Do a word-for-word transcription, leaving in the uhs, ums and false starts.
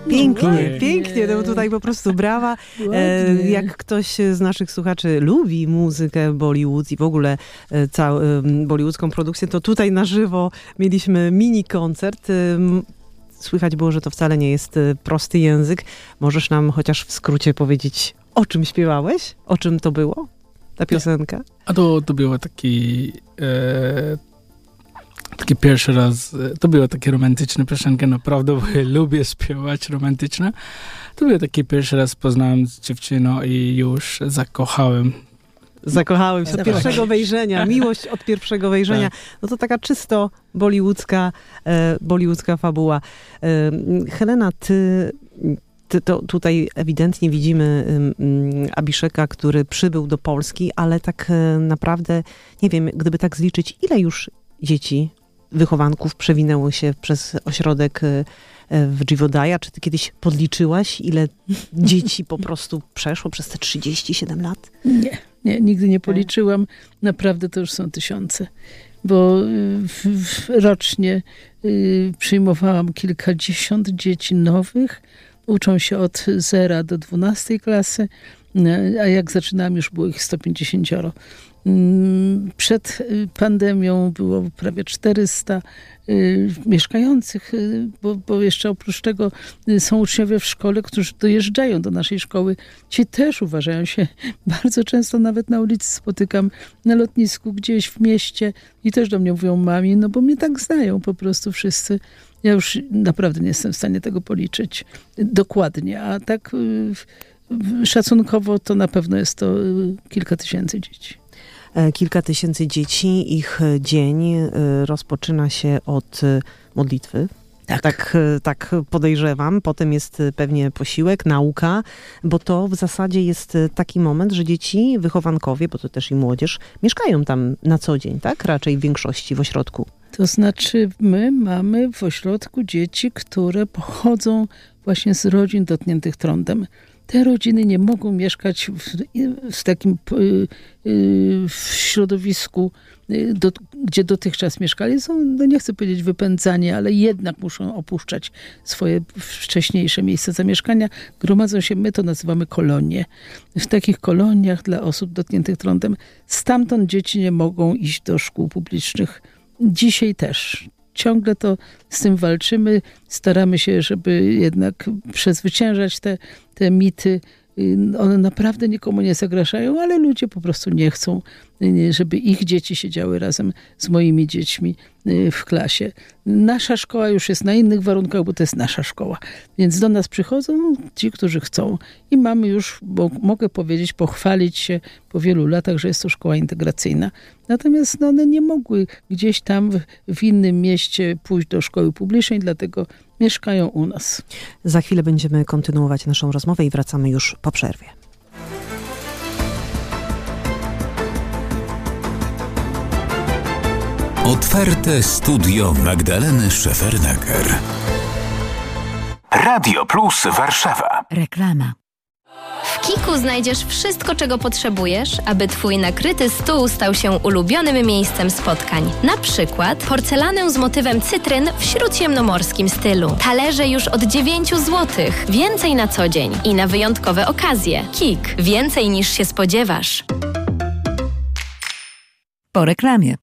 Pięknie, Ładnie. pięknie, no tutaj po prostu brawa. E, jak ktoś z naszych słuchaczy lubi muzykę Bollywood i w ogóle e, całą e, bollywoodzką produkcję, to tutaj na żywo mieliśmy mini koncert. E, słychać było, że to wcale nie jest e, prosty język. Możesz nam chociaż w skrócie powiedzieć, o czym śpiewałeś? O czym to było? Ta piosenka? A to, to było taki e, taki pierwszy raz, to była taka romantyczna piosenka, naprawdę, bo ja lubię śpiewać romantyczne. To był taki pierwszy raz, poznałem dziewczynę i już zakochałem. Zakochałem się od pierwszego wejrzenia, miłość od pierwszego wejrzenia. Tak. No to taka czysto bollywoodzka, e, bollywoodzka fabuła. E, Helena, ty... Ty to tutaj ewidentnie widzimy um, Abhiszeka, który przybył do Polski, ale tak e, naprawdę, nie wiem, gdyby tak zliczyć, ile już dzieci, wychowanków przewinęło się przez ośrodek e, w Jivodaya? Czy ty kiedyś podliczyłaś, ile dzieci po prostu przeszło przez te trzydzieści siedem lat? Nie, nie, nigdy nie policzyłam. Naprawdę to już są tysiące. Bo w, w, rocznie y, przyjmowałam kilkadziesiąt dzieci nowych. Uczą się od zera do dwunastej klasy, a jak zaczynałam, już było ich sto pięćdziesiąt. Przed pandemią było prawie czterysta mieszkających, bo, bo jeszcze oprócz tego są uczniowie w szkole, którzy dojeżdżają do naszej szkoły. Ci też uważają się, bardzo często nawet na ulicy spotykam, na lotnisku, gdzieś w mieście i też do mnie mówią mami, no bo mnie tak znają po prostu wszyscy. Ja już naprawdę nie jestem w stanie tego policzyć dokładnie, a tak szacunkowo to na pewno jest to kilka tysięcy dzieci. Kilka tysięcy dzieci, ich dzień rozpoczyna się od modlitwy. Tak. tak. Tak podejrzewam. Potem jest pewnie posiłek, nauka, bo to w zasadzie jest taki moment, że dzieci, wychowankowie, bo to też i młodzież, mieszkają tam na co dzień, tak? Raczej w większości w ośrodku. To znaczy my mamy w ośrodku dzieci, które pochodzą właśnie z rodzin dotkniętych trądem. Te rodziny nie mogą mieszkać w, w takim w środowisku, do, gdzie dotychczas mieszkali. Są, no nie chcę powiedzieć wypędzani, ale jednak muszą opuszczać swoje wcześniejsze miejsca zamieszkania. Gromadzą się, my to nazywamy kolonie. W takich koloniach dla osób dotkniętych trądem. Stamtąd dzieci nie mogą iść do szkół publicznych. Dzisiaj też. Ciągle to z tym walczymy. Staramy się, żeby jednak przezwyciężać te, te mity. One naprawdę nikomu nie zagrażają, ale ludzie po prostu nie chcą, żeby ich dzieci siedziały razem z moimi dziećmi w klasie. Nasza szkoła już jest na innych warunkach, bo to jest nasza szkoła. Więc do nas przychodzą ci, którzy chcą. I mamy już, bo mogę powiedzieć, pochwalić się po wielu latach, że jest to szkoła integracyjna. Natomiast no, one nie mogły gdzieś tam w, w innym mieście pójść do szkoły publicznej, dlatego mieszkają u nas. Za chwilę będziemy kontynuować naszą rozmowę i wracamy już po przerwie. Otwarte studio Magdaleny Szefernaker. Radio Plus Warszawa. Reklama. W Kiku znajdziesz wszystko, czego potrzebujesz, aby twój nakryty stół stał się ulubionym miejscem spotkań. Na przykład porcelanę z motywem cytryn w śródziemnomorskim stylu. Talerze już od dziewięć złotych. Więcej na co dzień i na wyjątkowe okazje. Kik. Więcej niż się spodziewasz. Po reklamie.